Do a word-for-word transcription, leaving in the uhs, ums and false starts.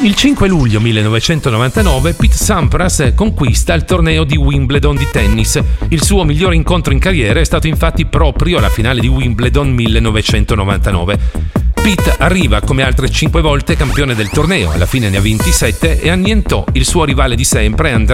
Il cinque luglio millenovecentonovantanove Pete Sampras conquista il torneo di Wimbledon di tennis. Il suo migliore incontro in carriera è stato infatti proprio la finale di Wimbledon millenovecentonovantanove. Pete arriva come altre cinque volte campione del torneo, alla fine ne ha ventisette e annientò il suo rivale di sempre Andrea